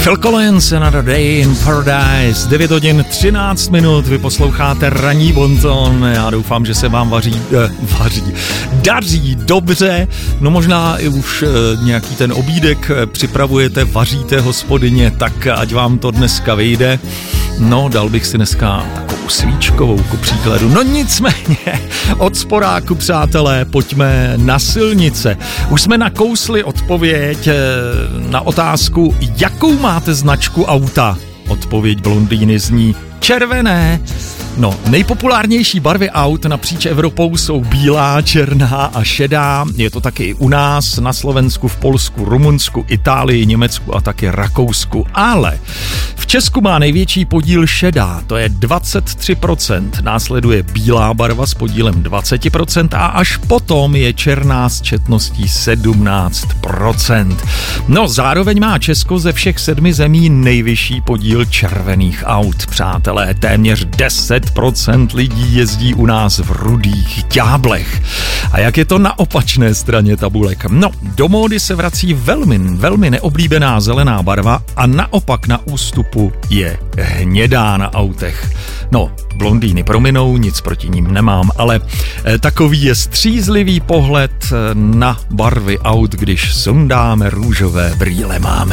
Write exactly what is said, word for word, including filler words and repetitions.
Phil Collins, Another Day in Paradise, devět hodin třináct minut, vy posloucháte Ranní bonton, já doufám, že se vám vaří, eh, vaří, daří dobře, no možná i už eh, nějaký ten obídek připravujete, vaříte hospodyně, tak ať vám to dneska vyjde, no dal bych si dneska takovou svíčkovou ku příkladu, no nicméně, od sporáku přátelé, pojďme na silnice, už jsme nakousli odpověď eh, na otázku, jakou máte značku auta? Odpověď blondýny zní červené. No, nejpopulárnější barvy aut napříč Evropou jsou bílá, černá a šedá. Je to taky u nás, na Slovensku, v Polsku, Rumunsku, Itálii, Německu a taky Rakousku. Ale v Česku má největší podíl šedá, to je dvacet tři procent. Následuje bílá barva s podílem dvacet procent a až potom je černá s četností sedmnáct procent. No, zároveň má Česko ze všech sedmi zemí nejvyšší podíl červených aut, přátelé. Téměř deset procent lidí jezdí u nás v rudých ďáblech. A jak je to na opačné straně tabulek? No, do módy se vrací velmi, velmi neoblíbená zelená barva a naopak na ústupu je hnědá na autech. No, blondýny prominou, nic proti ním nemám, ale takový je střízlivý pohled na barvy aut, když sundáme růžové brýle máme.